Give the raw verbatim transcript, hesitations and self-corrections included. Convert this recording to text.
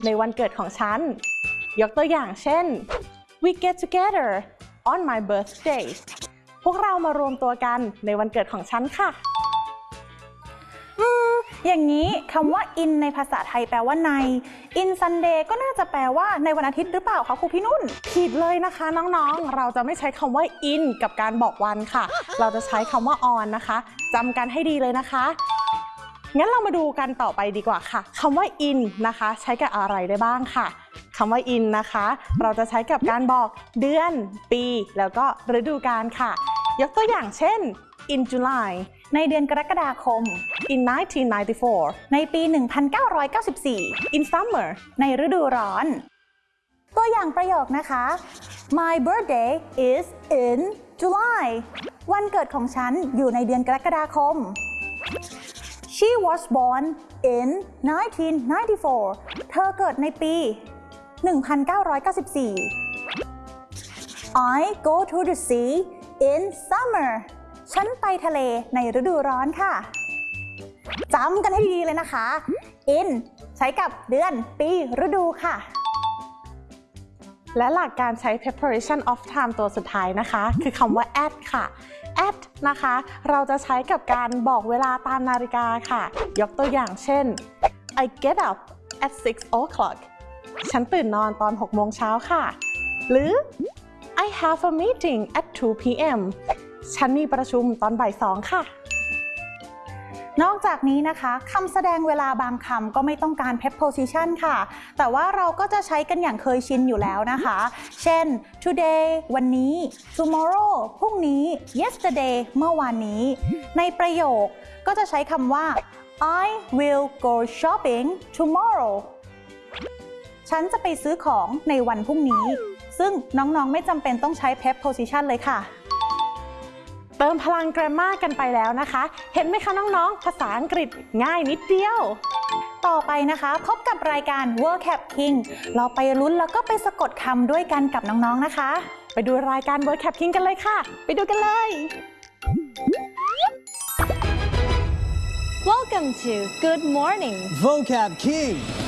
ในวันเกิดของฉันยกตัวอย่างเช่น we get together on my birthday พวกเรามารวมตัวกันในวันเกิดของฉันค่ะอืมอย่างนี้คำว่า in ในภาษาไทยแปลว่าใน in Sunday ก็น่าจะแปลว่าในวันอาทิตย์หรือเปล่าคะครูพี่นุ่นผิดเลยนะคะน้องๆเราจะไม่ใช้คำว่า in กับการบอกวันค่ะเราจะใช้คำว่า on นะคะจำกันให้ดีเลยนะคะงั้นเรามาดูกันต่อไปดีกว่าค่ะคำว่า in นะคะใช้กับอะไรได้บ้างค่ะคำว่า in นะคะเราจะใช้กับการบอกเดือนปีแล้วก็ฤดูกาลค่ะยกตัวอย่างเช่น in July ในเดือนกรกฎาคม in nineteen ninety-four ในปี หนึ่งพันเก้าร้อยเก้าสิบสี่ in summer ในฤดูร้อนตัวอย่างประโยคนะคะ My birthday is in July วันเกิดของฉันอยู่ในเดือนกรกฎาคม She was born in nineteen ninety-four เธอเกิดในปี หนึ่งพันเก้าร้อยเก้าสิบสี่ I go to the sea in summer ฉันไปทะเลในฤดูร้อนค่ะจำกันให้ดีเลยนะคะ in ใช้กับเดือนปีฤดูค่ะและหลักการใช้ preparation of time ตัวสุดท้ายนะคะคือคำว่า at ค่ะ at นะคะเราจะใช้กับการบอกเวลาตามนาฬิกาค่ะยกตัวอย่างเช่น I get up at six o'clock ฉันตื่นนอนตอนหกโมงเช้าค่ะหรือ I have a meeting at two p m ฉันมีประชุมตอนบ่ายสองค่ะนอกจากนี้นะคะคำแสดงเวลาบางคำก็ไม่ต้องการ preposition ค่ะแต่ว่าเราก็จะใช้กันอย่างเคยชินอยู่แล้วนะคะเช่น today วันนี้ tomorrow พรุ่งนี้ yesterday เมื่อวานนี้ในประโยคก็จะใช้คำว่า I will go shopping tomorrow ฉันจะไปซื้อของในวันพรุ่งนี้ซึ่งน้องๆไม่จำเป็นต้องใช้ preposition เลยค่ะเติมพลัง grammar กันไปแล้วนะคะเห็นไหมคะน้องๆภาษาอังกฤษง่ายนิดเดียวต่อไปนะคะพบกับรายการ Vocab King เราไปลุ้นแล้วก็ไปสะกดคำด้วยกันกับน้องๆนะคะไปดูรายการ Vocab King กันเลยค่ะไปดูกันเลย Welcome to Good Morning Vocab King